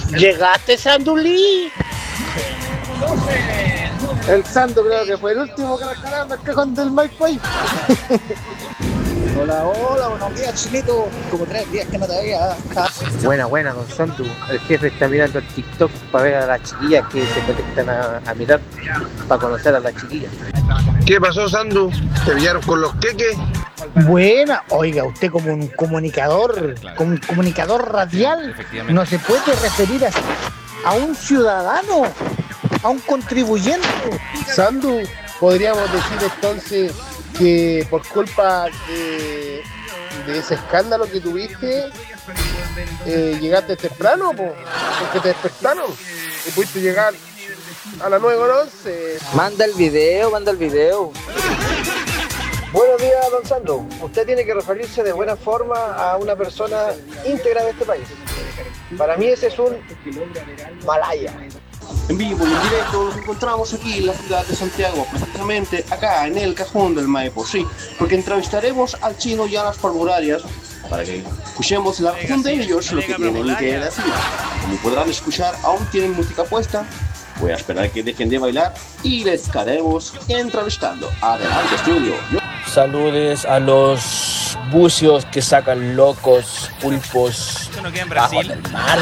¿Llegaste, Sandulí? El Santo creo que fue el último que rescataron el cajón del MyPay. Hola, hola, buenos días, Chinito. Como 3 días que no te veía. Buena, don Santu. El jefe está mirando el TikTok para ver a las chiquillas que se conectan a mirar, para conocer a las chiquillas. ¿Qué pasó, Sandu? ¿Te pillaron con los queques? Buena, oiga, usted como un comunicador, como un comunicador radial, no se puede referir a un ciudadano, a un contribuyente. Sandu, podríamos decir entonces que por culpa de ese escándalo que tuviste, llegaste temprano, porque te despertaron y pudiste llegar a las 9:11. Manda el video. Buenos días, don Sandu. Usted tiene que referirse de buena forma a una persona íntegra de este país. Para mí ese es un malaya. En vivo y en directo nos encontramos aquí en la ciudad de Santiago, precisamente acá en el cajón del Maipo, sí, porque entrevistaremos al chino y a las parvularias para que escuchemos la reacción de ellos, lo que tienen que decir. Como podrán escuchar, aún tienen música puesta. Voy a esperar que dejen de bailar y les estaremos entrevistando. Adelante, estudio. Saludes a los bucios que sacan locos, pulpos Esto no queda en Brasil. bajo del mar.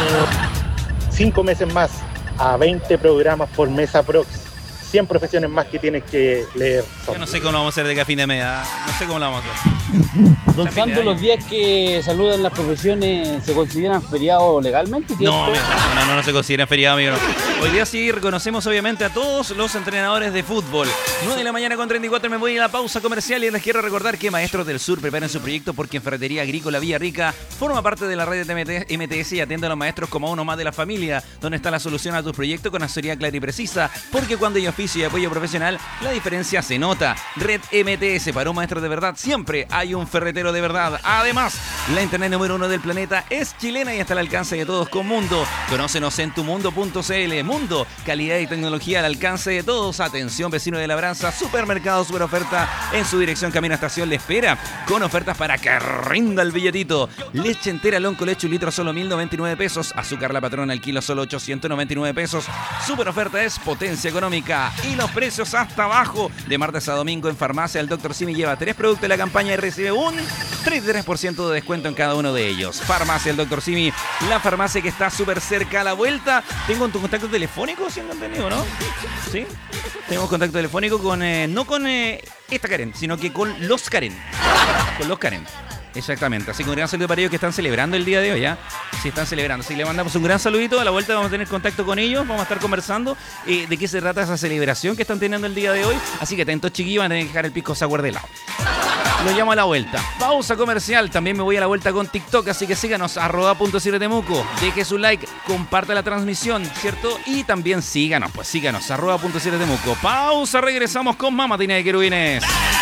5 meses más, a 20 programas por mesa prox. 100 profesiones más que tienes que leer. Yo no sé cómo lo vamos a hacer de café de media. No sé cómo lo vamos a hacer. Don Santo, los días que saludan las profesiones se consideran feriados legalmente, ¿cierto? No, amigo, no se considera feriado, amigo. No. Hoy día sí reconocemos obviamente a todos los entrenadores de fútbol. 9 de la mañana con 34 me voy a la pausa comercial y les quiero recordar que Maestros del Sur preparan su proyecto porque en Ferretería Agrícola Villarrica forma parte de la red de MTS y atiende a los maestros como uno más de la familia, donde está la solución a tus proyectos con asesoría clara y precisa, porque cuando hay oficio y apoyo profesional, la diferencia se nota. Red MTS, para un maestro de verdad siempre hay un ferretero de verdad. Además, la internet número 1 del planeta es chilena y está al alcance de todos con Mundo. Conócenos en tumundo.cl. Mundo, calidad y tecnología al alcance de todos. Atención, vecino de Labranza, supermercado, super oferta en su dirección Camino a Estación le espera, con ofertas para que rinda el billetito. Leche entera Lonco Leche, un litro solo 1.099 pesos. Azúcar La Patrona al kilo solo 899 pesos. Super oferta es potencia económica y los precios hasta abajo. De martes a domingo en Farmacia el Dr. Simi lleva 3 productos de la campaña y recibe un 33% de descuento en cada uno de ellos. Farmacia el Dr. Simi, la farmacia que está súper cerca a la vuelta. Tengo tu contacto telefónico, si han entendido, ¿no? Sí. Tenemos contacto telefónico con, no con esta Karen, sino que con los Karen. Con los Karen. Exactamente, así que un gran saludo para ellos que están celebrando el día de hoy, ¿ya? Sí, están celebrando, así que le mandamos un gran saludito. A la vuelta vamos a tener contacto con ellos, vamos a estar conversando de qué se trata esa celebración que están teniendo el día de hoy. Así que atentos, chiquillos, van a tener que dejar el pisco sour de lado. Lo llamo a la vuelta. Pausa comercial, también me voy a la vuelta con TikTok, así que síganos, @.7temuco, deje su like, comparta la transmisión, ¿cierto? Y también síganos, @.7temuco. Pausa, regresamos con más Matina de Querubines.